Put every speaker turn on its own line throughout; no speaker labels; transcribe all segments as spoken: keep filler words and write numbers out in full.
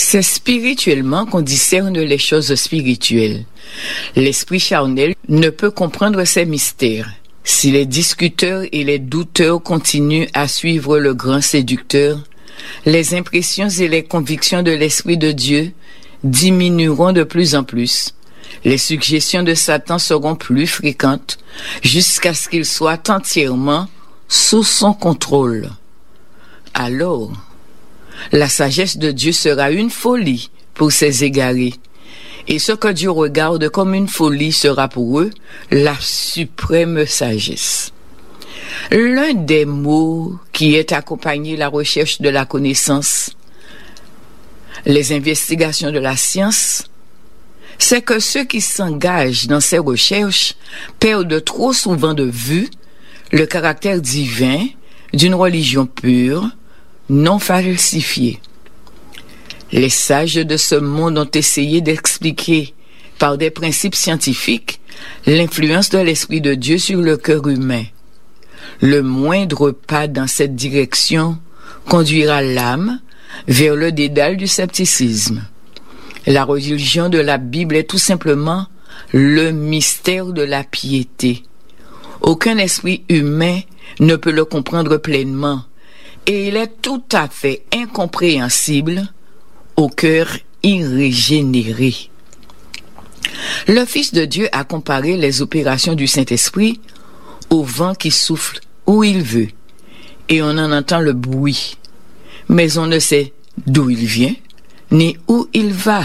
C'est spirituellement qu'on discerne les choses spirituelles. L'esprit charnel ne peut comprendre ces mystères. Si les discuteurs et les douteurs continuent à suivre le grand séducteur, les impressions et les convictions de l'Esprit de Dieu diminueront de plus en plus. Les suggestions de Satan seront plus fréquentes jusqu'à ce qu'il soit entièrement sous son contrôle. Alors, la sagesse de Dieu sera une folie pour ces égarés. Et ce que Dieu regarde comme une folie sera pour eux la suprême sagesse. L'un des mots qui est accompagné la recherche de la connaissance, les investigations de la science, c'est que ceux qui s'engagent dans ces recherches perdent trop souvent de vue le caractère divin d'une religion pure, non falsifiée. Les sages de ce monde ont essayé d'expliquer par des principes scientifiques l'influence de l'Esprit de Dieu sur le cœur humain. Le moindre pas dans cette direction conduira l'âme vers le dédale du scepticisme. La religion de la Bible est tout simplement le mystère de la piété. Aucun esprit humain ne peut le comprendre pleinement et il est tout à fait incompréhensible au cœur irrégénéré. Le Fils de Dieu a comparé les opérations du Saint-Esprit au vent qui souffle où il veut, et on en entend le bruit, mais on ne sait d'où il vient, ni où il va.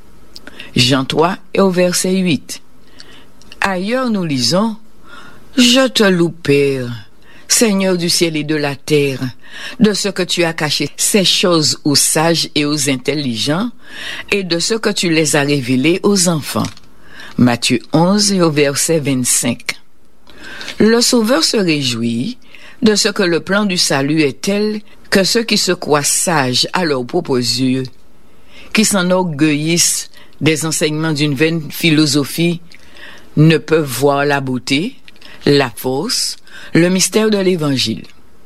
Jean trois et au verset huit. Ailleurs nous lisons « Je te loue, Père, Seigneur du ciel et de la terre, de ce que tu as caché ces choses aux sages et aux intelligents, et de ce que tu les as révélées aux enfants. » Matthieu onze et au verset vingt-cinq. Le Sauveur se réjouit de ce que le plan du salut est tel que ceux qui se croient sages à leurs propres yeux, qui s'enorgueillissent des enseignements d'une vaine philosophie, ne peuvent voir la beauté, la force, le mystère de l'Évangile.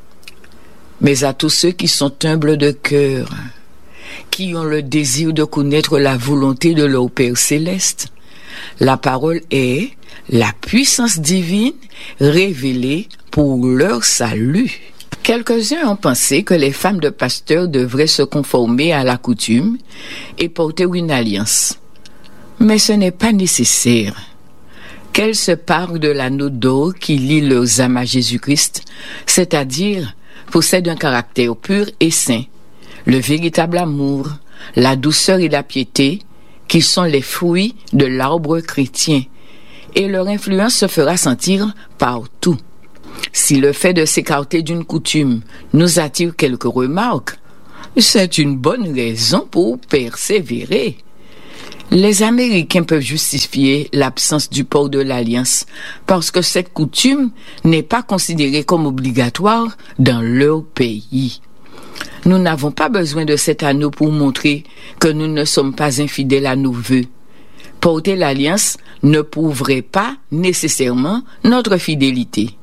Mais à tous ceux qui sont humbles de cœur, qui ont le désir de connaître la volonté de leur Père céleste, la parole est la puissance divine révélée pour leur salut. Quelques-uns ont pensé que les femmes de pasteurs devraient se conformer à la coutume et porter une alliance. Mais ce n'est pas nécessaire. Qu'elles se parlent de l'anneau d'or qui lie leurs âmes à Jésus-Christ, c'est-à-dire possèdent un caractère pur et saint, le véritable amour, la douceur et la piété, qui sont les fruits de l'arbre chrétien, et leur influence se fera sentir partout. Si le fait de s'écarter d'une coutume nous attire quelques remarques, c'est une bonne raison pour persévérer. Les Américains peuvent justifier l'absence du port de l'alliance parce que cette coutume n'est pas considérée comme obligatoire dans leur pays. Nous n'avons pas besoin de cet anneau pour montrer que nous ne sommes pas infidèles à nos vœux. Porter l'alliance ne prouverait pas nécessairement notre fidélité.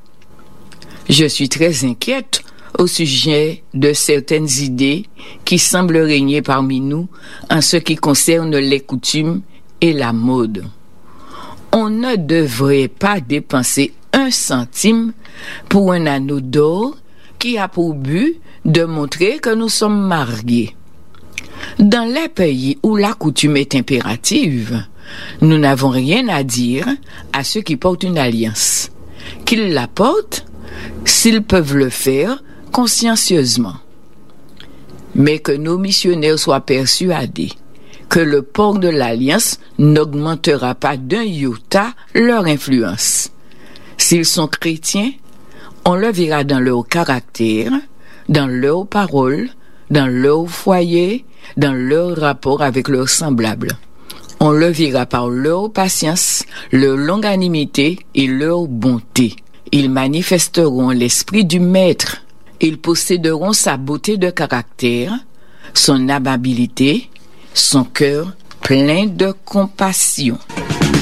Je suis très inquiète au sujet de certaines idées qui semblent régner parmi nous en ce qui concerne les coutumes et la mode. On ne devrait pas dépenser un centime pour un anneau d'or qui a pour but de montrer que nous sommes mariés. Dans les pays où la coutume est impérative, nous n'avons rien à dire à ceux qui portent une alliance. Qu'ils la portent, s'ils peuvent le faire consciencieusement. Mais que nos missionnaires soient persuadés que le port de l'alliance n'augmentera pas d'un iota leur influence. S'ils sont chrétiens, on le verra dans leur caractère, dans leurs paroles, dans leur foyer, dans leur rapport avec leurs semblables. On le verra par leur patience, leur longanimité et leur bonté. Ils manifesteront l'esprit du Maître. Ils posséderont sa beauté de caractère, son amabilité, son cœur plein de compassion.